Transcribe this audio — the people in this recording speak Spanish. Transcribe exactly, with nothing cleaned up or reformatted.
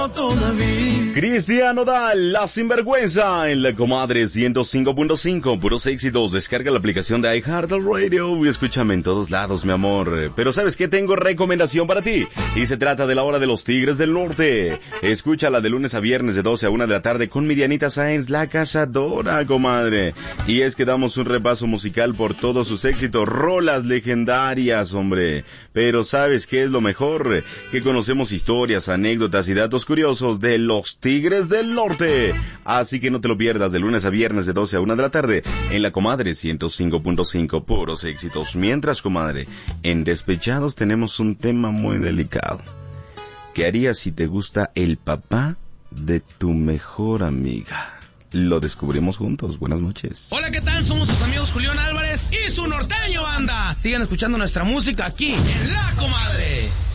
Cristian Nodal, La Sinvergüenza, en la Comadre ciento cinco punto cinco, puros éxitos. Descarga la aplicación de iHeartRadio y escúchame en todos lados, mi amor. Pero ¿sabes qué? Tengo recomendación para ti. Y se trata de la hora de los Tigres del Norte. Escúchala de lunes a viernes de doce a una de la tarde con mi Dianita Sáenz, la cazadora, comadre. Y es que damos un repaso musical por todos sus éxitos, rolas legendarias, hombre. Pero ¿sabes qué es lo mejor? Que conocemos historias, anécdotas y datos curiosos de los Tigres del Norte. Así que no te lo pierdas de lunes a viernes de doce a una de la tarde en la Comadre ciento cinco punto cinco, puros éxitos. Mientras, comadre, en Despechados tenemos un tema muy delicado. ¿Qué harías si te gusta el papá de tu mejor amiga? Lo descubrimos juntos. Buenas noches. Hola, ¿qué tal? Somos sus amigos Julián Álvarez y su norteño banda. Sigan escuchando nuestra música aquí en La Comadre.